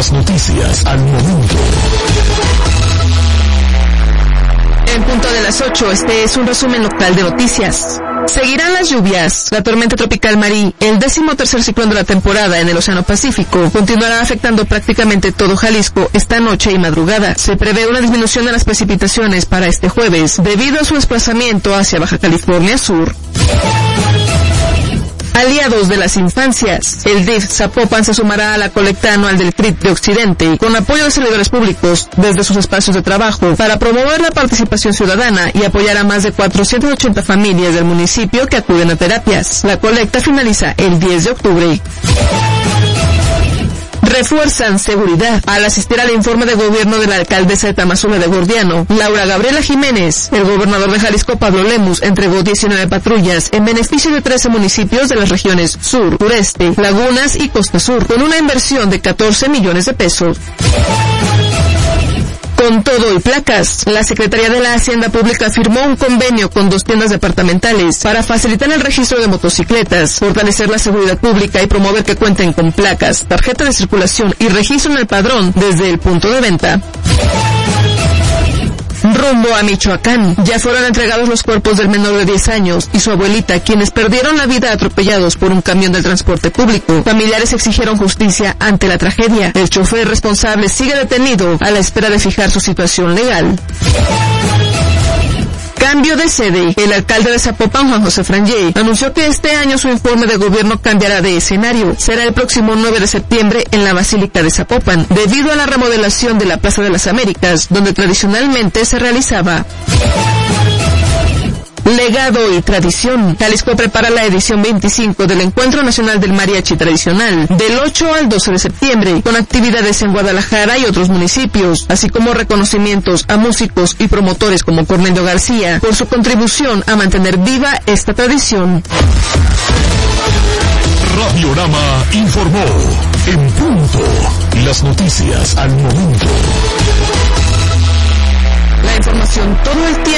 Las noticias al momento. En punto de las 8, este es un resumen local de noticias. Seguirán las lluvias. La tormenta tropical Marí, el 13º ciclón de la temporada en el Océano Pacífico, continuará afectando prácticamente todo Jalisco esta noche y madrugada. Se prevé una disminución de las precipitaciones para este jueves, debido a su desplazamiento hacia Baja California Sur. Aliados de las infancias. El DIF Zapopan se sumará a la colecta anual del CRIT de Occidente, con apoyo de servidores públicos desde sus espacios de trabajo, para promover la participación ciudadana y apoyar a más de 480 familias del municipio que acuden a terapias. La colecta finaliza el 10 de octubre. Refuerzan seguridad. Al asistir al informe de gobierno de la alcaldesa de Tamazula de Gordiano, Laura Gabriela Jiménez, el gobernador de Jalisco, Pablo Lemus, entregó 19 patrullas en beneficio de 13 municipios de las regiones Sur, Sureste, Lagunas y Costa Sur, con una inversión de 14 millones de pesos. Con todo y placas, la Secretaría de la Hacienda Pública firmó un convenio con 2 tiendas departamentales para facilitar el registro de motocicletas, fortalecer la seguridad pública y promover que cuenten con placas, tarjeta de circulación y registro en el padrón desde el punto de venta. Rumbo a Michoacán. Ya fueron entregados los cuerpos del menor de 10 años y su abuelita, quienes perdieron la vida atropellados por un camión del transporte público. Familiares exigieron justicia ante la tragedia. El chofer responsable sigue detenido a la espera de fijar su situación legal. Cambio de sede. El alcalde de Zapopan, Juan José Frangé, anunció que este año su informe de gobierno cambiará de escenario. Será el próximo 9 de septiembre en la Basílica de Zapopan, debido a la remodelación de la Plaza de las Américas, donde tradicionalmente se realizaba. Legado y tradición. Jalisco prepara la edición 25 del Encuentro Nacional del Mariachi Tradicional, del 8 al 12 de septiembre, con actividades en Guadalajara y otros municipios, así como reconocimientos a músicos y promotores como Cornelio García, por su contribución a mantener viva esta tradición. Radiorama informó. En punto. Las noticias al momento. La información todo el tiempo.